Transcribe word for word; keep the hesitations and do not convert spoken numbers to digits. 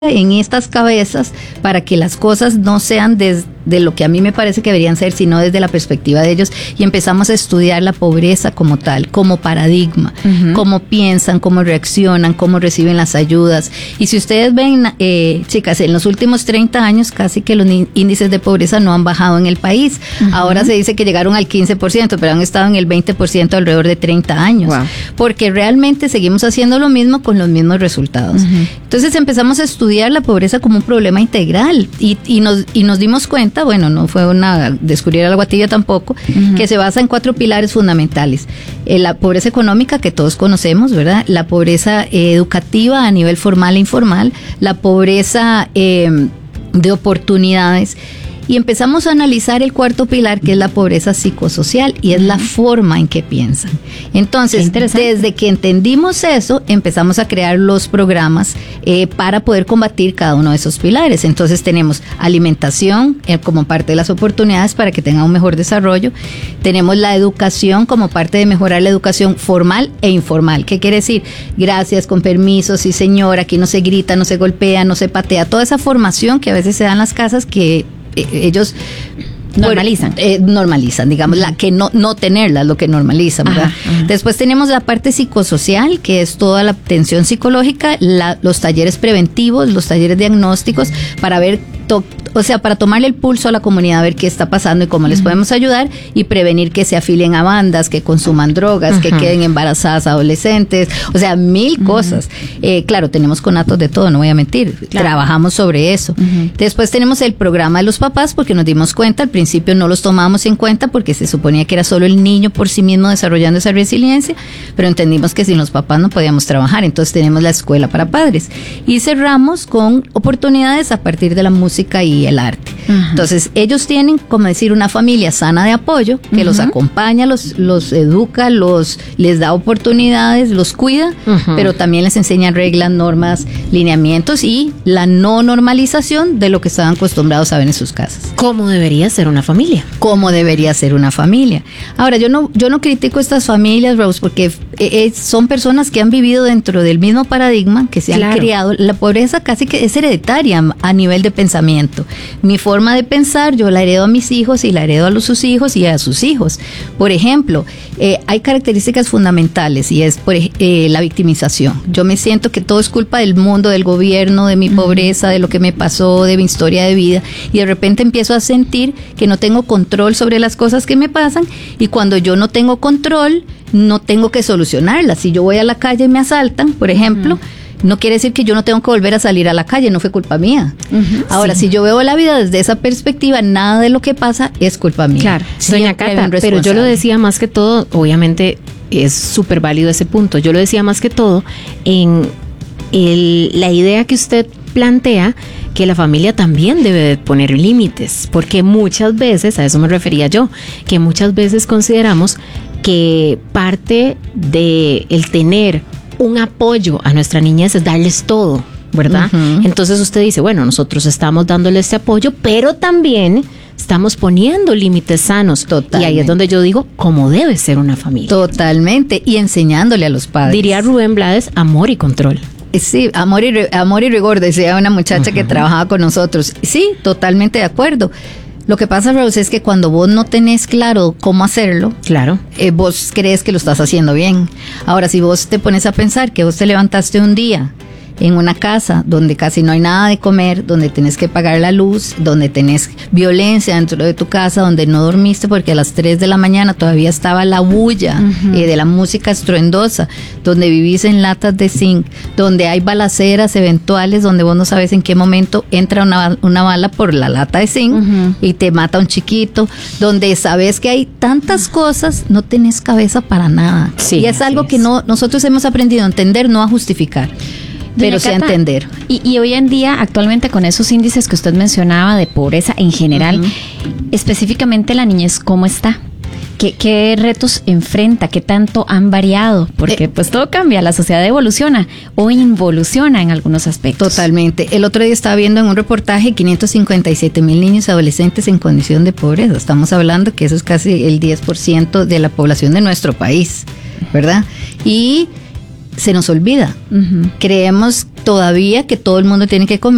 en estas cabezas para que las cosas no sean desde lo que a mí me parece que deberían ser, sino desde la perspectiva de ellos, y empezamos a estudiar la pobreza como tal, como paradigma, uh-huh. cómo piensan, cómo reaccionan, cómo reciben las ayudas. Y si ustedes ven, eh, chicas, en los últimos treinta años casi que los índices de pobreza no han bajado en el país. Uh-huh. Ahora se dice que llegaron al quince por ciento, pero han estado en el veinte por ciento alrededor de treinta años. Wow. Porque realmente seguimos haciendo lo mismo con los mismos resultados. Uh-huh. Entonces empezamos a estudiar la pobreza como un problema integral y, y, nos, y nos dimos cuenta, bueno, no fue una descubrir algo a tibia tampoco, uh-huh. que se basa en cuatro pilares fundamentales. Eh, la pobreza económica, que todos conocemos, ¿verdad? La pobreza eh, educativa a nivel formal e informal, la pobreza eh, de oportunidades. Y empezamos a analizar el cuarto pilar, que es la pobreza psicosocial, y es uh-huh. la forma en que piensan. Entonces, desde que entendimos eso, empezamos a crear los programas eh, para poder combatir cada uno de esos pilares. Entonces, tenemos alimentación eh, como parte de las oportunidades para que tengan un mejor desarrollo. Tenemos la educación como parte de mejorar la educación formal e informal. ¿Qué quiere decir? Gracias, con permiso, sí señor, aquí no se grita, no se golpea, no se patea. Toda esa formación que a veces se da en las casas que ellos normalizan, eh, normalizan, digamos, uh-huh. la que no no tenerla, lo que normalizan, ¿verdad? Ajá, ajá. Después tenemos la parte psicosocial, que es toda la atención psicológica, la, los talleres preventivos, los talleres diagnósticos, para ver, to, o sea, para tomarle el pulso a la comunidad, a ver qué está pasando y cómo uh-huh. les podemos ayudar, y prevenir que se afilien a bandas, que consuman drogas, uh-huh. que queden embarazadas adolescentes, o sea, mil uh-huh. cosas. Eh, claro, tenemos conatos de todo, no voy a mentir, claro. trabajamos sobre eso. Uh-huh. Después tenemos el programa de los papás, porque nos dimos cuenta, al principio no los tomábamos en cuenta porque se suponía que era solo el niño por sí mismo desarrollando esa resiliencia, pero entendimos que sin los papás no podíamos trabajar. Entonces tenemos la escuela para padres y cerramos con oportunidades a partir de la música y el arte. Uh-huh. Entonces ellos tienen, como decir, una familia sana de apoyo que uh-huh. los acompaña, los, los educa, los les da oportunidades, los cuida, uh-huh. pero también les enseña reglas, normas, lineamientos y la no normalización de lo que estaban acostumbrados a ver en sus casas. ¿Cómo debería ser una familia? Cómo debería ser una familia. Ahora, yo no yo no critico estas familias, Rose, porque eh, son personas que han vivido dentro del mismo paradigma, que se claro. han criado. La pobreza casi que es hereditaria a nivel de pensamiento. Mi forma de pensar, yo la heredo a mis hijos y la heredo a los, sus hijos y a sus hijos. Por ejemplo, eh, hay características fundamentales y es por, eh, la victimización. Yo me siento que todo es culpa del mundo, del gobierno, de mi uh-huh. pobreza, de lo que me pasó, de mi historia de vida, y de repente empiezo a sentir que no tengo control sobre las cosas que me pasan, y cuando yo no tengo control, no tengo que solucionarlas. Si yo voy a la calle y me asaltan, por ejemplo, uh-huh. no quiere decir que yo no tengo que volver a salir a la calle, no fue culpa mía. Uh-huh, Ahora, sí. si yo veo la vida desde esa perspectiva, nada de lo que pasa es culpa mía. Claro, doña Cata, pero yo lo decía más que todo, obviamente es súper válido ese punto, yo lo decía más que todo en el, la idea que usted plantea, que la familia también debe poner límites, porque muchas veces, a eso me refería yo, que muchas veces consideramos que parte de el tener un apoyo a nuestra niñez es darles todo, ¿verdad? Uh-huh. Entonces usted dice, bueno, nosotros estamos dándole este apoyo, pero también estamos poniendo límites sanos. Totalmente. Y ahí es donde yo digo, ¿cómo debe ser una familia? Totalmente, y enseñándole a los padres. Diría Rubén Blades, amor y control. Sí, amor y, amor y rigor, decía una muchacha uh-huh. que trabajaba con nosotros. Sí, totalmente de acuerdo. Lo que pasa, Rose, es que cuando vos no tenés claro cómo hacerlo, claro, eh, vos crees que lo estás haciendo bien. Ahora, si vos te pones a pensar que vos te levantaste un día en una casa donde casi no hay nada de comer, donde tenés que pagar la luz, donde tenés violencia dentro de tu casa, donde no dormiste porque a las tres de la mañana todavía estaba la bulla uh-huh. eh, de la música estruendosa, donde vivís en latas de zinc, donde hay balaceras eventuales, donde vos no sabes en qué momento entra una, una bala por la lata de zinc uh-huh. y te mata un chiquito, donde sabes que hay tantas cosas, no tenés cabeza para nada. Sí, y es algo es. que no nosotros hemos aprendido a entender, no a justificar. Pero sí a entender. Y, y hoy en día, actualmente, con esos índices que usted mencionaba de pobreza en general, uh-huh. específicamente la niñez, ¿cómo está? ¿Qué, ¿Qué retos enfrenta? ¿Qué tanto han variado? Porque eh, pues todo cambia, la sociedad evoluciona o involuciona en algunos aspectos. Totalmente. El otro día estaba viendo en un reportaje quinientos cincuenta y siete mil niños y adolescentes en condición de pobreza. Estamos hablando que eso es casi el diez por ciento de la población de nuestro país, ¿verdad? Y se nos olvida. Uh-huh. Creemos todavía que todo el mundo tiene que comer.